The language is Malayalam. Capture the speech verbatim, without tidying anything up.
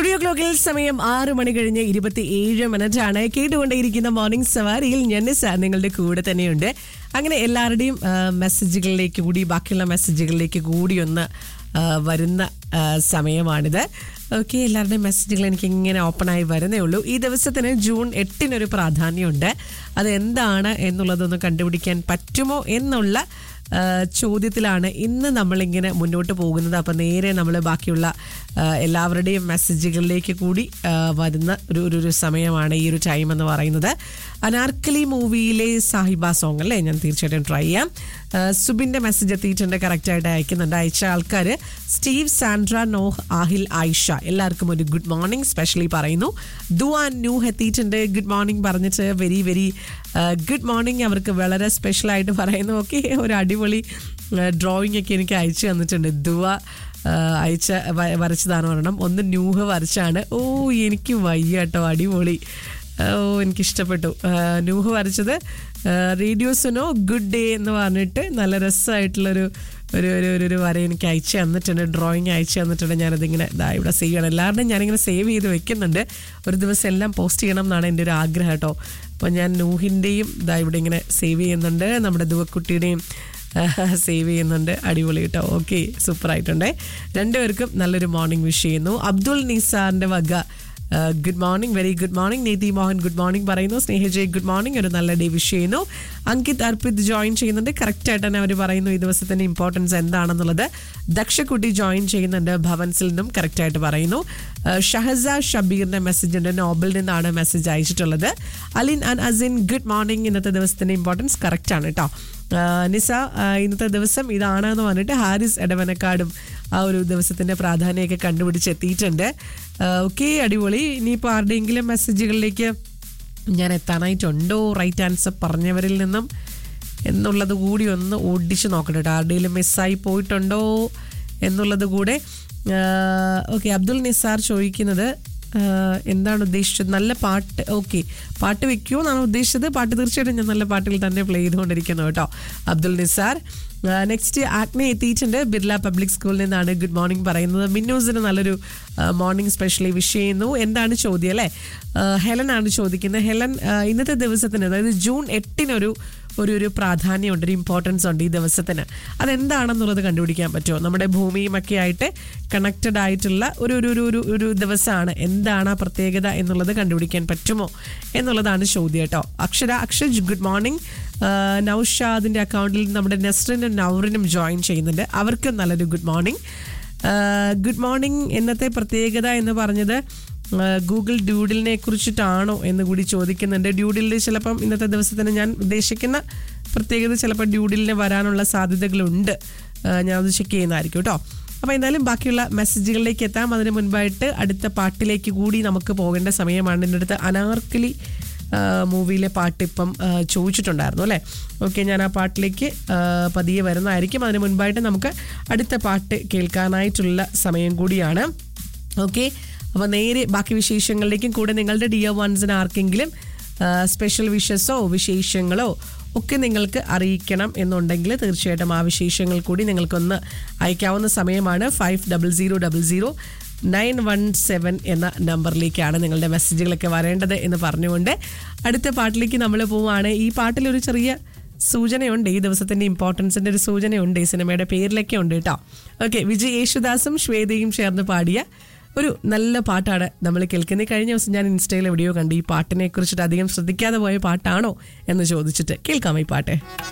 സ്റ്റുഡിയോ ക്ലോക്കിൽ സമയം ആറ് മണി കഴിഞ്ഞ് ഇരുപത്തി ഏഴ് മിനിറ്റ് ആണ്. കേട്ടുകൊണ്ടേയിരിക്കുന്ന മോർണിംഗ് സവാരിയിൽ ഞാൻ സാർ നിങ്ങളുടെ കൂടെ തന്നെയുണ്ട്. അങ്ങനെ എല്ലാവരുടെയും മെസ്സേജുകളിലേക്ക് കൂടി ബാക്കിയുള്ള മെസ്സേജുകളിലേക്ക് കൂടി ഒന്ന് വരുന്ന സമയമാണിത്. ഓക്കെ, എല്ലാവരുടെയും മെസ്സേജുകൾ എനിക്ക് ഇങ്ങനെ ഓപ്പണായി വരുന്നേ ഉള്ളൂ. ഈ ദിവസത്തിന് ജൂൺ എട്ടിനൊരു പ്രാധാന്യമുണ്ട്. അത് എന്താണ് എന്നുള്ളതൊന്ന് കണ്ടുപിടിക്കാൻ പറ്റുമോ എന്നുള്ള ചോദ്യത്തിലാണ് ഇന്ന് നമ്മളിങ്ങനെ മുന്നോട്ട് പോകുന്നത്. അപ്പം നേരെ നമ്മൾ ബാക്കിയുള്ള എല്ലാവരുടെയും മെസ്സേജുകളിലേക്ക് കൂടി വരുന്ന ഒരു ഒരു സമയമാണ് ഈ ഒരു ടൈം എന്ന് പറയുന്നത്. അനാർക്കലി മൂവിയിലെ സാഹിബ സോങ് അല്ലേ, ഞാൻ തീർച്ചയായിട്ടും ട്രൈ ചെയ്യാം. സുബിൻ്റെ മെസ്സേജ് എത്തിയിട്ടുണ്ട്, കറക്റ്റായിട്ട് അയക്കുന്നുണ്ട്. അയച്ച ആൾക്കാർ സ്റ്റീവ്, സാൻഡ്ര, നോഹ്, ആഹിൽ, ആയിഷ, എല്ലാവർക്കും ഒരു ഗുഡ് മോർണിംഗ് സ്പെഷ്യലി പറയുന്നു. ദുആൻ ന്യൂഹ് എത്തിയിട്ടുണ്ട്, ഗുഡ് മോർണിംഗ് പറഞ്ഞിട്ട് വെരി വെരി ഗുഡ് മോർണിംഗ് അവർക്ക് വളരെ സ്പെഷ്യലായിട്ട് പറയുന്നു. ഓക്കെ, ഒരു അടിപൊളി ഡ്രോയിങ് ഒക്കെ എനിക്ക് അയച്ചു തന്നിട്ടുണ്ട്. ദുവ അയച്ച വരച്ചതാണ് പറയണം. ഒന്ന് ന്യൂഹ് വരച്ചാണ്. ഓ എനിക്ക് വയ്യ കേട്ടോ, അടിപൊളി. ഓ എനിക്കിഷ്ടപ്പെട്ടു. ന്യൂഹ് വരച്ചത് റേഡിയോസിനോ ഗുഡ് ഡേ എന്ന് പറഞ്ഞിട്ട് നല്ല രസമായിട്ടുള്ളൊരു ഒരു ഒരു ഒരു വര എനിക്ക് അയച്ചു തന്നിട്ടുണ്ട്, ഡ്രോയിങ് അയച്ചു തന്നിട്ടുണ്ട്. ഞാനതിങ്ങനെ ഇതാ ഇവിടെ സേവ് ചെയ്യണം. എല്ലാവരുടെയും ഞാനിങ്ങനെ സേവ് ചെയ്ത് വെക്കുന്നുണ്ട്. ഒരു ദിവസം എല്ലാം പോസ്റ്റ് ചെയ്യണം എന്നാണ് എൻ്റെ ഒരു ആഗ്രഹം കേട്ടോ. അപ്പോൾ ഞാൻ നൂഹിൻ്റെയും ഇതാ ഇവിടെ ഇങ്ങനെ സേവ് ചെയ്യുന്നുണ്ട്, നമ്മുടെ ദുവക്കുട്ടിയുടെയും സേവ് ചെയ്യുന്നുണ്ട്. അടിപൊളി കേട്ടോ. ഓക്കെ, സൂപ്പറായിട്ടുണ്ടേ. രണ്ടുപേർക്കും നല്ലൊരു മോർണിംഗ് വിഷ് ചെയ്യുന്നു. അബ്ദുൾ നിസാറിൻ്റെ വക good morning, very good morning. നീതി മോഹൻ ഗുഡ് മോർണിംഗ് പറയുന്നു. സ്നേഹജയ് ഗുഡ് മോർണിംഗ്, ഒരു നല്ല ഡേ വിഷ് ചെയ്യുന്നു. അങ്കിത് അർപ്പിത് ജോയിൻ ചെയ്യുന്നുണ്ട്, കറക്റ്റായിട്ട് തന്നെ അവർ പറയുന്നു ഈ ദിവസത്തിൻ്റെ ഇമ്പോർട്ടൻസ് എന്താണെന്നുള്ളത്. ദക്ഷക്കുട്ടി ജോയിൻ ചെയ്യുന്നുണ്ട്, ഭവൻസിൽ നിന്നും കറക്റ്റായിട്ട് പറയുന്നു. ഷഹസ ഷബീറിൻ്റെ മെസ്സേജ് ഉണ്ട്, നോബിൽ നിന്നാണ് message അയച്ചിട്ടുള്ളത്. Alin and Asin good morning, ഇന്നത്തെ ദിവസത്തിൻ്റെ ഇമ്പോർട്ടൻസ് കറക്റ്റാണ് കേട്ടോ. നിസ ഇന്നത്തെ ദിവസം ഇതാണ് എന്ന് പറഞ്ഞിട്ട് ഹാരിസ് എടവനക്കാടും ആ ഒരു ദിവസത്തിൻ്റെ പ്രാധാന്യമൊക്കെ കണ്ടുപിടിച്ചെത്തിയിട്ടുണ്ട്. ഓക്കെ, അടിപൊളി. ഇനിയിപ്പോൾ ആരുടെയെങ്കിലും മെസ്സേജുകളിലേക്ക് ഞാൻ എത്താനായിട്ടുണ്ടോ റൈറ്റ് ആൻസർ പറഞ്ഞവരിൽ നിന്നും എന്നുള്ളത് കൂടി ഒന്ന് ഓടിച്ച് നോക്കട്ടെ കേട്ടോ. ആരുടെയെങ്കിലും മിസ്സായി പോയിട്ടുണ്ടോ എന്നുള്ളത് കൂടെ. ഓക്കെ, അബ്ദുൾ നിസാർ ചോദിക്കുന്നത് എന്താണ് ഉദ്ദേശിച്ചത്, നല്ല പാട്ട്. ഓക്കെ, പാട്ട് വെക്കുമോ എന്നാണ് ഉദ്ദേശിച്ചത്. പാട്ട് തീർച്ചയായിട്ടും ഞാൻ നല്ല പാട്ടുകൾ തന്നെ പ്ലേ ചെയ്തുകൊണ്ടിരിക്കുന്നു കേട്ടോ അബ്ദുൾ നിസാർ. നെക്സ്റ്റ് ആഗ്നെ എത്തിയിട്ടുണ്ട്, ബിർല പബ്ലിക് സ്കൂളിൽ നിന്നാണ് ഗുഡ് മോർണിംഗ് പറയുന്നത്. മിന്നൂസിന് നല്ലൊരു മോർണിംഗ് സ്പെഷ്യലി വിഷ് ചെയ്യുന്നു. എന്താണ് ചോദ്യം അല്ലേ? ഹെലൻ ആണ് ചോദിക്കുന്നത്. ഹെലൻ, ഇന്നത്തെ ദിവസത്തിന് അതായത് ജൂൺ എട്ടിനൊരു ഒരു ഒരു പ്രാധാന്യമുണ്ട്, ഒരു ഇമ്പോർട്ടൻസ് ഉണ്ട് ഈ ദിവസത്തിന്. അതെന്താണെന്നുള്ളത് കണ്ടുപിടിക്കാൻ പറ്റുമോ? നമ്മുടെ ഭൂമിയുമൊക്കെ ആയിട്ട് കണക്റ്റഡ് ആയിട്ടുള്ള ഒരു ഒരു ഒരു ഒരു ദിവസമാണ്. എന്താണ് ആ പ്രത്യേകത എന്നുള്ളത് കണ്ടുപിടിക്കാൻ പറ്റുമോ എന്നുള്ളതാണ് ചോദ്യം കേട്ടോ. അക്ഷര അക്ഷജ് ഗുഡ് മോർണിംഗ്. നൗഷാദിൻ്റെ അക്കൗണ്ടിൽ നമ്മുടെ നെസ്റിനും നൗറിനും ജോയിൻ ചെയ്യുന്നുണ്ട്, അവർക്കും നല്ലൊരു ഗുഡ് മോർണിംഗ്. Good morning. ഇന്നത്തെ പ്രത്യേകത എന്ന് പറഞ്ഞത് ഗൂഗിൾ ഡ്യൂഡിലിനെ കുറിച്ചിട്ടാണോ എന്ന് കൂടി ചോദിക്കുന്നുണ്ട്. ഡ്യൂഡിലിൽ ചിലപ്പം ഇന്നത്തെ ദിവസത്തിന് ഞാൻ ഉദ്ദേശിക്കുന്ന പ്രത്യേകത ചിലപ്പോൾ ഡ്യൂഡിലിന് വരാനുള്ള സാധ്യതകളുണ്ട്. ഞാനത് ചെക്ക് ചെയ്യുന്നതായിരിക്കും കേട്ടോ. അപ്പോൾ എന്തായാലും ബാക്കിയുള്ള മെസ്സേജുകളിലേക്ക് എത്താം. അതിന് മുൻപായിട്ട് അടുത്ത പാട്ടിലേക്ക് കൂടി നമുക്ക് പോകേണ്ട സമയമാണ്. എൻ്റെ അടുത്ത് അനാർക്കലി മൂവിയിലെ പാട്ട് ഇപ്പം ചോദിച്ചിട്ടുണ്ടായിരുന്നു അല്ലേ? ഓക്കെ, ഞാൻ ആ പാട്ടിലേക്ക് പതിയെ വരുന്നതായിരിക്കും. അതിന് മുൻപായിട്ട് നമുക്ക് അടുത്ത പാട്ട് കേൾക്കാനായിട്ടുള്ള സമയം കൂടിയാണ്. ഓക്കെ, അപ്പോൾ നേരെ ബാക്കി വിശേഷങ്ങളിലേക്കും കൂടെ നിങ്ങളുടെ ഡിയർ വൺസിന് ആർക്കെങ്കിലും സ്പെഷ്യൽ വിഷസോ വിശേഷങ്ങളോ ഒക്കെ നിങ്ങൾക്ക് അറിയിക്കണം എന്നുണ്ടെങ്കിൽ തീർച്ചയായിട്ടും ആ വിശേഷങ്ങൾ കൂടി നിങ്ങൾക്കൊന്ന് അയക്കാവുന്ന സമയമാണ്. Five double zero double zero nine one seven എന്ന നമ്പറിലേക്കാണ് നിങ്ങളുടെ മെസ്സേജുകളൊക്കെ വരേണ്ടത് എന്ന് പറഞ്ഞുകൊണ്ട് അടുത്ത പാട്ടിലേക്ക് നമ്മൾ പോവുകയാണ്. ഈ പാട്ടിലൊരു ചെറിയ സൂചനയുണ്ട്, ഈ ദിവസത്തിൻ്റെ ഇമ്പോർട്ടൻസിൻ്റെ ഒരു സൂചനയുണ്ട്, ഈ സിനിമയുടെ പേരിലൊക്കെ ഉണ്ട് കേട്ടോ. ഓക്കെ, വിജയ് യേശുദാസും ശ്വേതയും ചേർന്ന് പാടിയ ഒരു നല്ല പാട്ടാണ് നമ്മൾ കേൾക്കുന്നത്. കഴിഞ്ഞ ദിവസം ഞാൻ ഇൻസ്റ്റയിൽ വീഡിയോ കണ്ട് ഈ പാട്ടിനെ കുറിച്ചിട്ട് അധികം ശ്രദ്ധിക്കാതെ പോയ പാട്ടാണോ എന്ന് ചോദിച്ചിട്ട് കേൾക്കാം ഈ പാട്ട്.